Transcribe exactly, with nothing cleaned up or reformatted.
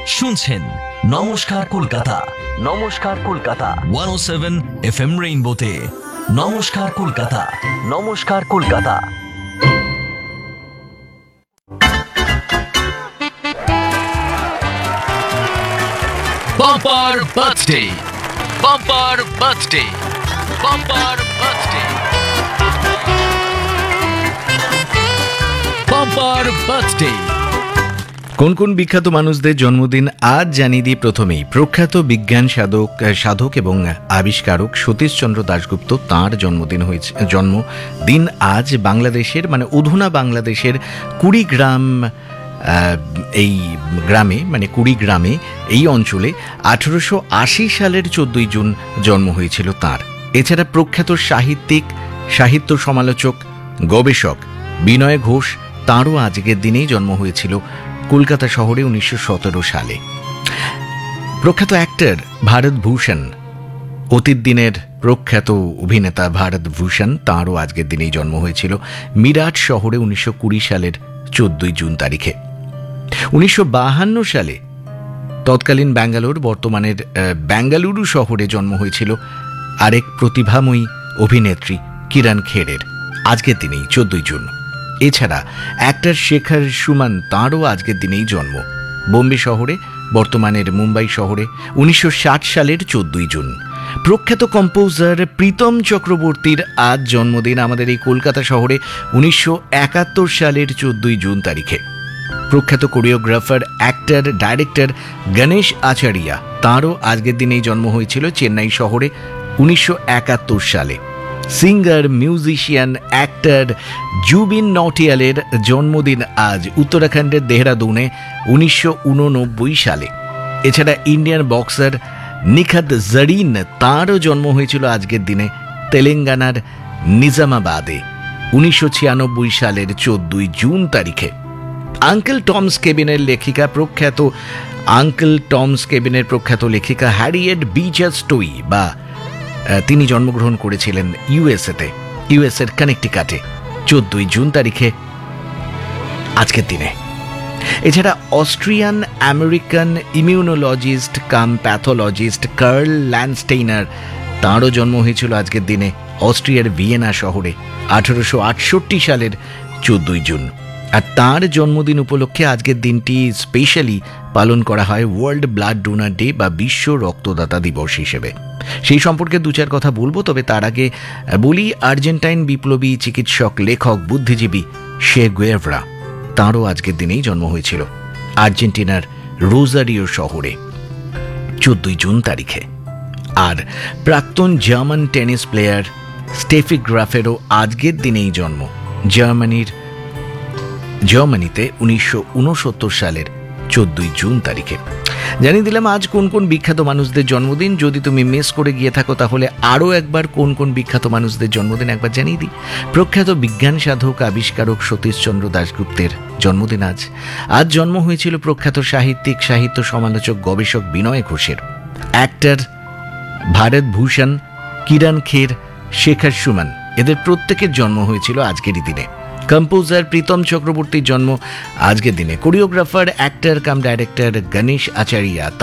শুনছেন নমস্কার কলকাতা, নমস্কার কলকাতা একশো সাত এফএম রেইনবোতে। নমস্কার কলকাতা, নমস্কার Kolkata. Bumper birthday, bumper birthday, bumper birthday, bumper birthday. কোন কোন বিখ্যাত মানুষদের জন্মদিন আজ জানিয়ে দিই। প্রথমেই প্রখ্যাত বিজ্ঞান সাধক সাধক এবং আবিষ্কারক সতীশচন্দ্র দাশগুপ্ত, তাঁর জন্মদিন হয়েছে জন্মদিন আজ বাংলাদেশের মানে অধুনা বাংলাদেশের কুড়িগ্রাম এই গ্রামে মানে কুড়িগ্রামে এই অঞ্চলে আঠেরোশো আশি সালের চোদ্দই জুন জন্ম হয়েছিল তাঁর। এছাড়া প্রখ্যাত সাহিত্যিক, সাহিত্য সমালোচক, গবেষক বিনয় ঘোষ, তাঁরও আজকের দিনেই জন্ম হয়েছিল কলকাতা শহরে উনিশশো সতেরো সালে। প্রখ্যাত অ্যাক্টর ভারত ভূষণ, অতীত দিনের প্রখ্যাত অভিনেতা ভারত ভূষণ, তাঁরও আজকের দিনেই জন্ম হয়েছিল মিরাট শহরে উনিশশো কুড়ি সালের চোদ্দই জুন তারিখে। উনিশশো বাহান্ন সালে তৎকালীন ব্যাঙ্গালোর, বর্তমানের বেঙ্গালুরু শহরে জন্ম হয়েছিল আরেক প্রতিভাময়ী অভিনেত্রী কিরণ খেরের, আজকের দিনেই চোদ্দই জুন। এছাড়া অ্যাক্টর শেখর সুমন, তাঁরও আজকের দিনেই জন্ম বোম্বে শহরে, বর্তমানের মুম্বাই শহরে উনিশশো ষাট সালের চোদ্দই জুন। প্রখ্যাত কম্পোজার প্রীতম চক্রবর্তীর আজ জন্মদিন আমাদের এই কলকাতা শহরে উনিশশো একাত্তর সালের চোদ্দই জুন তারিখে। প্রখ্যাত choreographer, actor, director Ganesh Acharia, তাঁরও আজকের দিনেই জন্ম হয়েছিল চেন্নাই শহরে উনিশশো একাত্তর সালে। সিঙ্গার, মিউজিশিয়ান, অ্যাক্টর জুবিন নটিয়ালের জন্মদিন আজ উত্তরাখণ্ডের দেহরাদুনে উনিশশো উননব্বই সালে। এছাড়া ইন্ডিয়ান বক্সার নিখাত জরিন, তাঁরও জন্ম হয়েছিল আজকের দিনে তেলেঙ্গানার নিজামাবাদে উনিশশো ছিয়ানব্বই সালের চোদ্দই জুন তারিখে। আঙ্কেল টমস কেবিনের লেখিকা, প্রখ্যাত আঙ্কেল টমস কেবিনের প্রখ্যাত লেখিকা হ্যারিয়েট বিচার স্টোই বা তিনি জন্মগ্রহণ করেছিলেন ইউএসএতে, ইউএসএর কানেকটিকাটে চোদ্দই জুন তারিখে আজকের দিনে। এছাড়া অস্ট্রিয়ান আমেরিকান ইমিউনোলজিস্ট কাম প্যাথোলজিস্ট কার্ল ল্যান্ডস্টেইনার, তাঁরও জন্ম হয়েছিল আজকের দিনে অস্ট্রিয়ার ভিয়েনা শহরে আঠেরোশো আটষট্টি সালের চোদ্দই জুন। আর তাঁর জন্মদিন উপলক্ষে আজকের দিনটি স্পেশালি পালন করা হয় ওয়ার্ল্ড ব্লাড ডোনার ডে বা বিশ্ব রক্তদাতা দিবস হিসেবে। সেই সম্পর্কে দু চার কথা বলবো, তবে তার আগে বলি আর্জেন্টাইন বিপ্লবী, চিকিৎসক, লেখক, বুদ্ধিজীবী শে গুয়েভরা, তাঁরও আজকের দিনেই জন্ম হয়েছিল আর্জেন্টিনার রোজারিও শহরে চোদ্দই জুন তারিখে। আর প্রাক্তন জার্মান টেনিস প্লেয়ার স্টেফি গ্রাফেরও আজকের দিনেই জন্ম জার্মানির জার্মানিতে উনিশশো উনসত্তর সালের চোদ্দই জুন তারিখে। জানিয়ে দিলাম আজ কোন কোন বিখ্যাত মানুষদের জন্মদিন। যদি তুমি মিস করে গিয়ে থাকো তাহলে আরও একবার কোন কোন বিখ্যাত মানুষদের জন্মদিন একবার জানিয়ে দিই। প্রখ্যাত বিজ্ঞান সাধক, আবিষ্কারক সতীশচন্দ্র দাশগুপ্তের জন্মদিন আজ। আজ জন্ম হয়েছিল প্রখ্যাত সাহিত্যিক, সাহিত্য সমালোচক, গবেষক বিনয় ঘোষের। অ্যাক্টর ভারত ভূষণ, কিরণ খের, শেখর সুমন, এদের প্রত্যেকের জন্ম হয়েছিল আজকেরই দিনে। কম্পোজার প্রীতম চক্রবর্তীর জন্ম আজকের দিনে। কোরিওগ্রাফার, অ্যাক্টর কাম ডাইরেক্টর গণেশ আচারিয়া,